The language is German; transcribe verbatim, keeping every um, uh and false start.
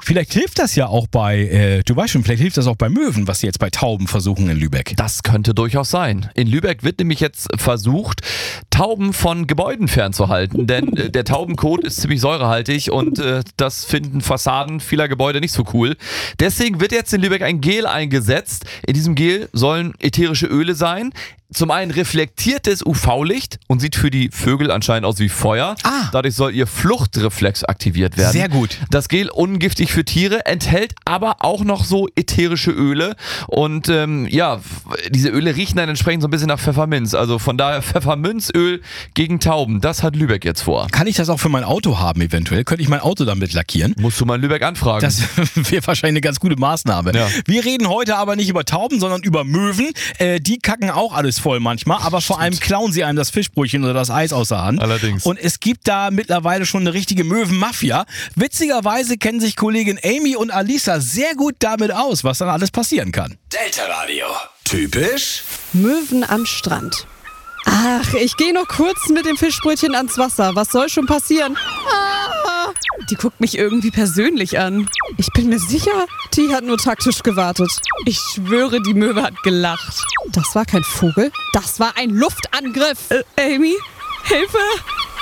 Vielleicht hilft das ja auch bei, äh, du weißt schon, vielleicht hilft das auch bei Möwen, was sie jetzt bei Tauben versuchen in Lübeck. Das könnte durchaus sein. In Lübeck wird nämlich jetzt versucht, Tauben von Gebäuden fernzuhalten, denn äh, der Taubenkot ist ziemlich säurehaltig und äh, das finden Fassaden vieler Gebäude nicht so cool. Deswegen wird jetzt in Lübeck ein Gel eingesetzt. In diesem Gel sollen ätherische Öle sein. Zum einen reflektiert es U V-Licht und sieht für die Vögel anscheinend aus wie Feuer. Ah. Dadurch soll ihr Fluchtreflex aktiviert werden. Sehr gut. Das Gel ungiftig für Tiere, enthält aber auch noch so ätherische Öle. Und ähm, ja, diese Öle riechen dann entsprechend so ein bisschen nach Pfefferminz. Also von daher Pfefferminzöl gegen Tauben. Das hat Lübeck jetzt vor. Kann ich das auch für mein Auto haben eventuell? Könnte ich mein Auto damit lackieren? Musst du mal in Lübeck anfragen. Das wäre wahrscheinlich eine ganz gute Maßnahme. Ja. Wir reden heute aber nicht über Tauben, sondern über Möwen. Äh, die kacken auch alles voll manchmal, aber vor allem klauen sie einem das Fischbrötchen oder das Eis aus der Hand. Allerdings. Und es gibt da mittlerweile schon eine richtige Möwenmafia. Witzigerweise kennen sich Kollegin Amy und Alisa sehr gut damit aus, was dann alles passieren kann. Delta Radio. Typisch? Möwen am Strand. Ach, ich gehe noch kurz mit dem Fischbrötchen ans Wasser. Was soll schon passieren? Ah, die guckt mich irgendwie persönlich an. Ich bin mir sicher, die hat nur taktisch gewartet. Ich schwöre, die Möwe hat gelacht. Das war kein Vogel, das war ein Luftangriff. Äh, Amy, Hilfe!